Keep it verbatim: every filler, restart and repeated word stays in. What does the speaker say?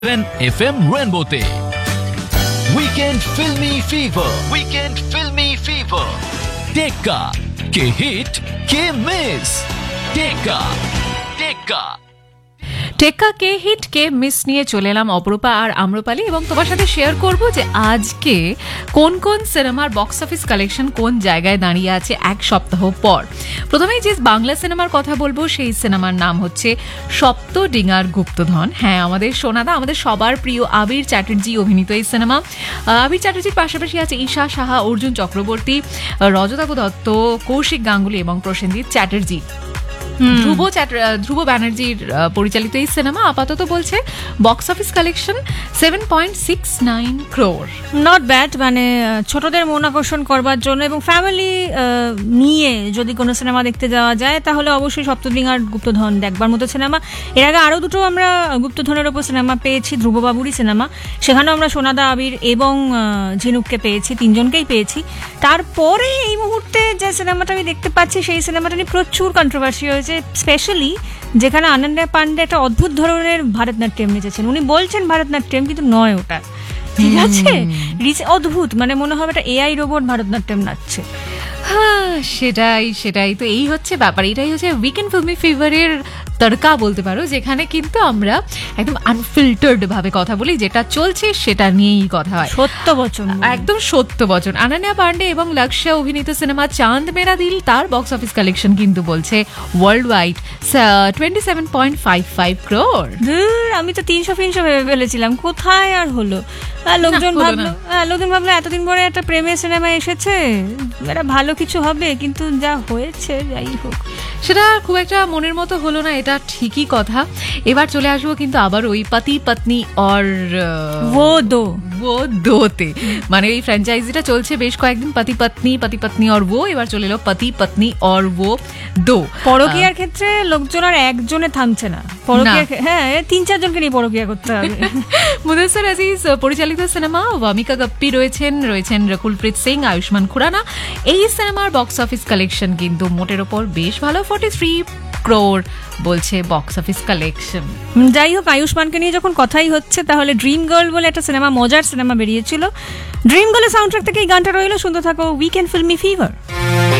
F M rainbow ते weekend फिल्मी fever weekend फिल्मी फीवर टेक्का के हिट के मिस टेक्का टेक्का টেক্কা কে হিট কে মিস নিয়ে চলে এলাম অপরূপা আর আম্রপালি এবং তোমার সাথে শেয়ার করব যে আজকে কোন কোন সিনেমার বক্স অফিস কালেকশন কোন জায়গায় দাঁড়িয়ে আছে এক সপ্তাহ পর। প্রথমেই যে বাংলা সিনেমার কথা বলবো সেই সিনেমার নাম হচ্ছে সপ্তডিঙার গুপ্তধন। হ্যাঁ, আমাদের সোনাদা, আমাদের সবার প্রিয় আবির চ্যাটার্জি অভিনীত এই সিনেমা। আবির চ্যাটার্জির পাশাপাশি আছে ঈশা সাহা, অর্জুন চক্রবর্তী, রজতাভ দত্ত, কৌশিক গাঙ্গুলি এবং প্রসেনজিৎ চ্যাটার্জি। ধ্রুব ধ্রুব ব্যানার্জির পরিচালিত এই সিনেমা আপাতত বলছে box office collection seven point six nine crore. Not bad, মানে ছোটদের মন আকর্ষণ করবার জন্য এবং ফ্যামিলি নিয়ে যদি কোনো সিনেমা দেখতে যাওয়া যায় তাহলে অবশ্যই সপ্তডিঙার গুপ্তধন দেখবার মতো সিনেমা। এর আগে আরও দুটো আমরা গুপ্তধনের ওপর সিনেমা পেয়েছি, ধ্রুববাবুরই সিনেমা, সেখানেও আমরা সোনাদা, আবির এবং ঝিনুককে পেয়েছি, তিনজনকেই পেয়েছি। তারপরে এই মুহূর্তে যে সিনেমাটা আমি দেখতে পাচ্ছি সেই সিনেমাটা নিয়ে প্রচুর কন্ট্রোভার্সি হয়েছে, স্পেশালি যেখানে আনন্দা পান্ডে একটা অদ্ভুত ধরনের ভারতনাট্যম নেচেছেন। উনি বলছেন ভারতনাট্যম, কিন্তু নয় ওটা, ঠিক আছে, অদ্ভুত, মানে মনে হবে একটা এআই রোবট ভারতনাট্যম নাচছে। হ্যাঁ, সেটাই সেটাই তো এই হচ্ছে ব্যাপার। এটাই হচ্ছে উইকেন্ড ফিল্মি ফিভারের তড়কা বলতে পারো, যেখানে কিন্তু আমরা একদম আনফিল্টার্ড ভাবে কথা বলি, যেটা চলছে সেটা নিয়েই কথা হয়। সত্য বচন, একদম সত্য বচন। আনন্যা পান্ডে এবং লক্ষ্য অভিনীত সিনেমা চাঁদ মেরা দিল, তার বক্স অফিস কালেকশন কিন্তু বলছে world wide twenty seven point five five crore. আমি তো তিনশো তিনশো ভেবে ফেলেছিলাম, কোথায় আর হলো। লোকজন ভাবলো লোকজন ভাবলো এতদিন পরে একটা প্রেমের সিনেমা এসেছে, এটা ভালো কিছু হবে, কিন্তু যা হয়েছে, যাই হোক, সেটা খুব একটা মনের মতো হলো না, এটা ঠিকই কথা। এবার চলে আসবো কিন্তু আবার ওই পতি পত্নী অর वो दो वो দোতে, মানে এই ফ্র্যাঞ্চাইজিটা চলছে বেশ কয়েকদিন, পতি পত্নী পতি পত্নী অর वो, এবার চলে এলো পতি পত্নী অর वो দো। পরকীয়ার ক্ষেত্রে লোকজন আর একজনে থামছে না, পরকীয়া, হ্যাঁ, তিন চারজনকে নিয়ে পরকীয়া করতে হবে। মুদস্সির আজিজ পরিচালিত সিনেমা, ভামিকা গাপ্পি রয়েছেন, রয়েছেন রকুলপ্রীত সিং, আয়ুষ্মান খুরানা। এই সিনেমার বক্স অফিস কালেকশন কিন্তু মোটের ওপর বেশ ভালো, ফোর্টি থ্রি ক্রোর বলছে বক্স অফিস কালেকশন। যাই হোক, আয়ুষ্মানকে নিয়ে যখন কথাই হচ্ছে, তাহলে ড্রিম গার্ল বলে একটা সিনেমা, মজার সিনেমা বেরিয়েছিল, ড্রিম গার্লের সাউন্ডট্র্যাক থেকে এই গানটা রইল, শুনতে থাকো উইকেন্ড ফিল্মি ফিভার।